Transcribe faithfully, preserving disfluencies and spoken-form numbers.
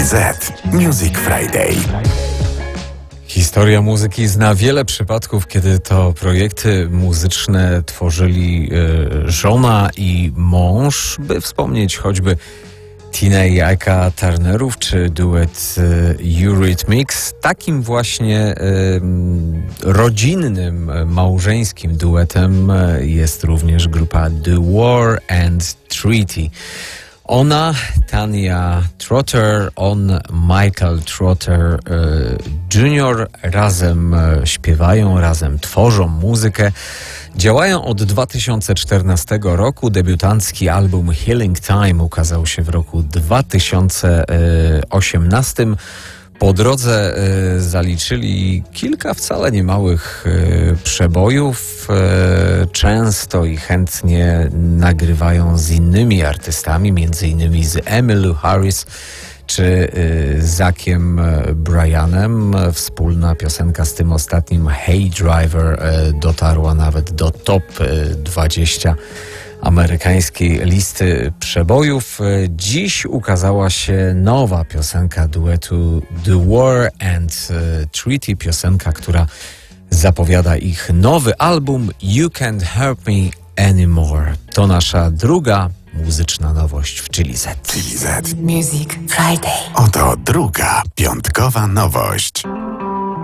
Z Music Friday. Historia muzyki zna wiele przypadków, kiedy to projekty muzyczne tworzyli e, żona i mąż, by wspomnieć choćby Tina i Ike'a Turnerów, czy duet e, Eurythmics. Takim właśnie e, rodzinnym, małżeńskim duetem jest również grupa The War and Treaty. Ona, Tanya Trotter, on, Michael Trotter e, junior razem e, śpiewają, razem tworzą muzykę. Działają od dwa tysiące czternastego roku. Debiutancki album Healing Time ukazał się w roku dwa tysiące osiemnastym. Po drodze e, zaliczyli kilka wcale niemałych e, przebojów. E, często i chętnie nagrywają z innymi artystami, między innymi z Emmylou Harris czy e, Zackiem Bryanem. Wspólna piosenka z tym ostatnim, Hey Driver, e, dotarła nawet do top dwudziestu amerykańskiej listy przebojów. Dziś ukazała się nowa piosenka duetu The War and Treaty, piosenka, która zapowiada ich nowy album You Can't Hurt Me Anymore. To nasza druga muzyczna nowość w Chili Z. Chili Z Music Friday. Oto druga piątkowa nowość.